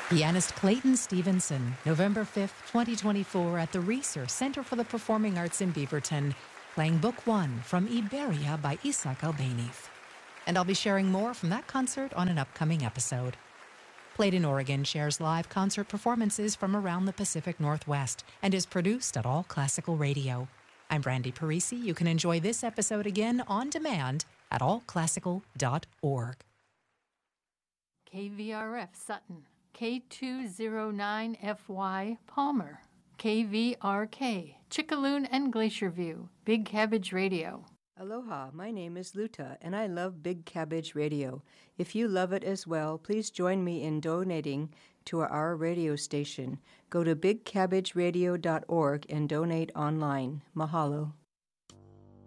Pianist Clayton Stevenson, November 5th, 2024, at the Reser Center for the Performing Arts in Beaverton, playing Book 1 from Iberia by Isaac Albéniz. And I'll be sharing more from that concert on an upcoming episode. Played in Oregon shares live concert performances from around the Pacific Northwest and is produced at All Classical Radio. I'm Brandy Parisi. You can enjoy this episode again on demand at allclassical.org. KVRF Sutton, K209FY Palmer, KVRK Chickaloon and Glacier View, Big Cabbage Radio. Aloha, my name is Luta, and I love Big Cabbage Radio. If you love it as well, please join me in donating to our radio station. Go to bigcabbageradio.org and donate online. Mahalo.